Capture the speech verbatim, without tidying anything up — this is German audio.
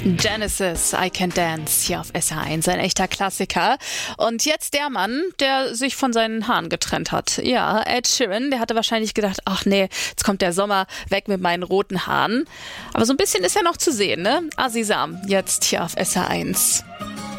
Genesis, I Can Dance, hier auf S R eins, ein echter Klassiker. Und jetzt der Mann, der sich von seinen Haaren getrennt hat. Ja, Ed Sheeran, der hatte wahrscheinlich gedacht, ach nee, jetzt kommt der Sommer, weg mit meinen roten Haaren. Aber so ein bisschen ist er noch zu sehen, ne? Azizam, jetzt hier auf S R eins.